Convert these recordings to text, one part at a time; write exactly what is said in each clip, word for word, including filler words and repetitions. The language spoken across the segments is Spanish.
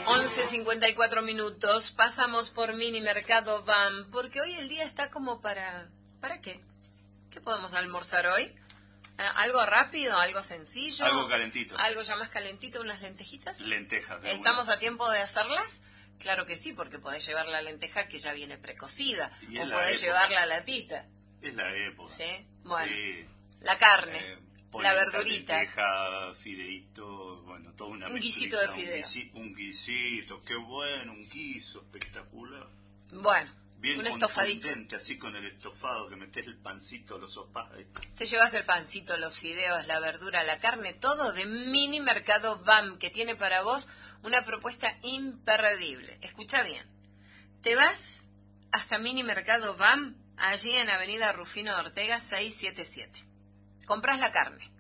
once cincuenta y cuatro minutos, pasamos por Mini Mercado V A M, porque hoy el día está como para... ¿Para qué? ¿Qué podemos almorzar hoy? ¿Algo rápido, algo sencillo? Algo calentito. ¿Algo ya más calentito, unas lentejitas? Lentejas. ¿Estamos una. a tiempo de hacerlas? Claro que sí, porque podés llevar la lenteja que ya viene precocida, o podés llevar la latita. Es la época. ¿Sí? Bueno, sí. La carne, eh, la verdurita. Lenteja, fideíto, bueno, toda una Un mezclita, guisito de fideo. Un, guisi, un guisito, qué bueno, un guiso espectacular. Bueno, bien un estofadito. Así con el estofado, que metés el pancito, los sopás. Te llevas el pancito, los fideos, la verdura, la carne, todo de Mini Mercado V A M, que tiene para vos una propuesta imperdible. Escucha bien. Te vas hasta Mini Mercado V A M, allí en Avenida Rufino Ortega seiscientos setenta y siete. Compras la carne.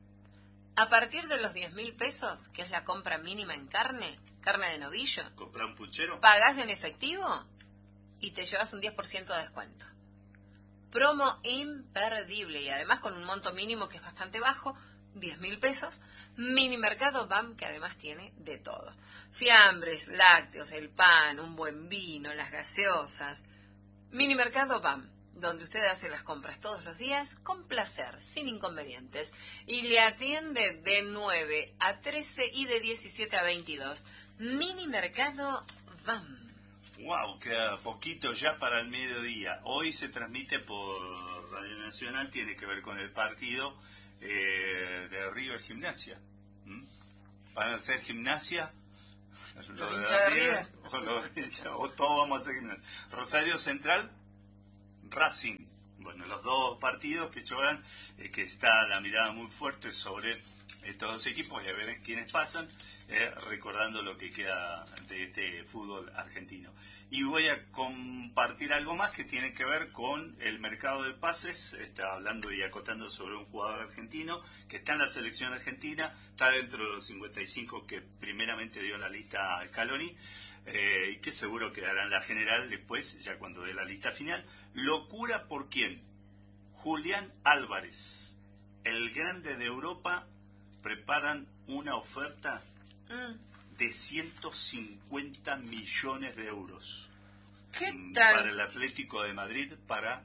A partir de los diez mil pesos, que es la compra mínima en carne, carne de novillo, ¿comprar un puchero? Pagás en efectivo y te llevas un diez por ciento de descuento. Promo imperdible y además con un monto mínimo que es bastante bajo, diez mil pesos. Mini Mercado V A M, que además tiene de todo. Fiambres, lácteos, el pan, un buen vino, las gaseosas. Mini Mercado V A M, donde usted hace las compras todos los días con placer, sin inconvenientes. Y le atiende de nueve a trece y de diecisiete a veintidós. Mini Mercado V A M. Wow, queda poquito ya para el mediodía. Hoy se transmite por Radio Nacional, tiene que ver con el partido eh, de River Gimnasia. ¿Mm? ¿Van a hacer gimnasia? Los hinchas de River. O, los, o todos vamos a hacer gimnasia. Rosario Central, Racing. Bueno, los dos partidos que chocan, eh, que está la mirada muy fuerte sobre estos dos equipos y a ver quiénes pasan, eh, recordando lo que queda de este fútbol argentino. Y voy a compartir algo más que tiene que ver con el mercado de pases. Está hablando y acotando sobre un jugador argentino que está en la selección argentina, está dentro de los cincuenta y cinco que primeramente dio la lista Scaloni, eh, y que seguro quedará en la general después, ya cuando dé la lista final. Locura por quién. Julián Álvarez, el grande de Europa. Preparan una oferta mm. de ciento cincuenta millones de euros. ¿Qué tal? Para el Atlético de Madrid, para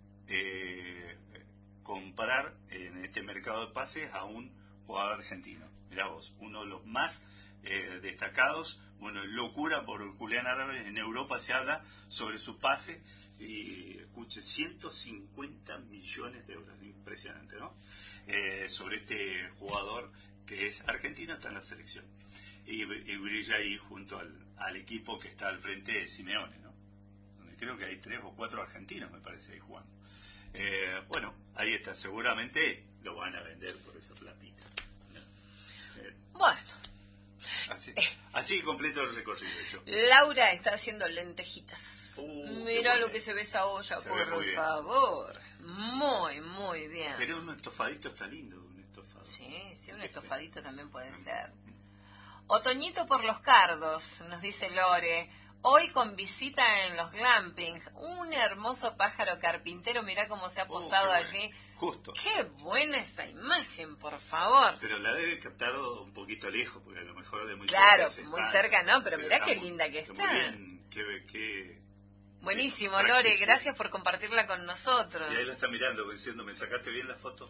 eh, comprar en este mercado de pases a un jugador argentino. Mirá vos, uno de los más eh, destacados. Bueno, locura por Julián Álvarez. En Europa se habla sobre su pase. Y escuche, ciento cincuenta millones de euros. Impresionante, ¿no? Eh, sobre este jugador que es argentino, está en la selección y, y brilla ahí junto al, al equipo que está al frente de Simeone, ¿no? Donde creo que hay tres o cuatro argentinos, me parece, ahí jugando. Eh, bueno, ahí está, seguramente lo van a vender por esa platita, ¿no? Eh, bueno, así, así completo el recorrido yo. Laura está haciendo lentejitas. Uh, Mira lo que se ve esa olla, se por favor. Muy, muy bien. Pero un estofadito está lindo, un estofado. Sí, sí, un estofadito también puede ser. Otoñito por los Cardos, nos dice Lore. Hoy con visita en los glamping. Un hermoso pájaro carpintero, mirá cómo se ha posado uh, allí. Justo. Qué buena esa imagen, por favor. Pero la debe captar un poquito lejos, porque a lo mejor de muy claro, cerca. Claro, muy está, cerca no, pero, pero mirá está qué muy, linda que está. Muy bien, qué... qué Buenísimo, Lore, gracias por compartirla con nosotros. Y ahí lo está mirando, diciendo, ¿me sacaste bien la foto?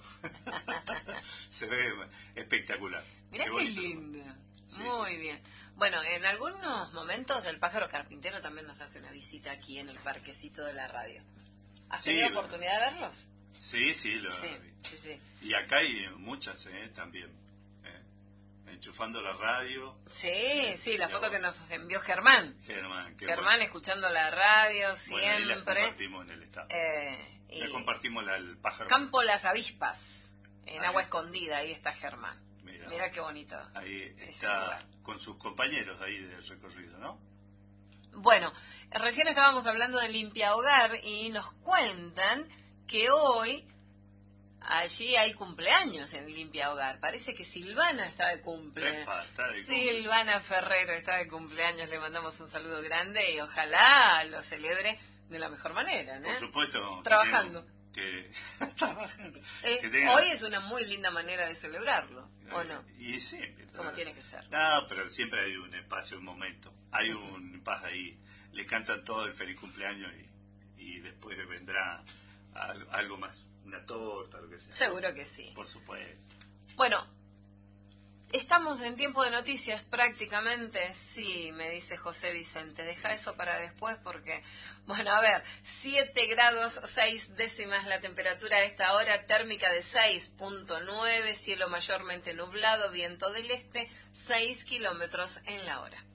Se ve espectacular. Mirá qué, qué linda, sí, muy sí. bien. Bueno, en algunos momentos el pájaro carpintero también nos hace una visita aquí en el parquecito de la radio. ¿Has sí, tenido bueno. oportunidad de verlos? Sí, sí, lo sí, sí, sí. Y acá hay muchas, ¿eh? También. Eh, enchufando la radio. Sí, eh, sí, la foto que nos envió Germán. Germán, qué Germán bueno. Escuchando la radio siempre. Bueno, ahí la compartimos en el estado. Eh, y ya compartimos la, el pájaro. Campo Las Avispas, en ahí. Agua Escondida, ahí está Germán. Mira, Mira qué bonito. Ahí está con sus compañeros ahí del recorrido, ¿no? Bueno, recién estábamos hablando de Limpia Hogar y nos cuentan que hoy allí hay cumpleaños en Limpia Hogar. Parece que Silvana está de cumple. Epa, está de Silvana Ferrero está de cumpleaños. Le mandamos un saludo grande y ojalá lo celebre de la mejor manera, ¿no? Por supuesto. Trabajando. Que, trabajando. Eh, que tenga... Hoy es una muy linda manera de celebrarlo. ¿O no? Y sí. Como tiene que ser. No, pero siempre hay un espacio, un momento. Hay un paz ahí. Le cantan todo el feliz cumpleaños y, y después vendrá algo, algo más. Una torta, lo que sea. Seguro que sí. Por supuesto. Bueno, estamos en tiempo de noticias prácticamente. Sí, me dice José Vicente. Deja eso para después porque, bueno, a ver, siete grados seis décimas la temperatura a esta hora, térmica de seis punto nueve, cielo mayormente nublado, viento del este, seis kilómetros en la hora.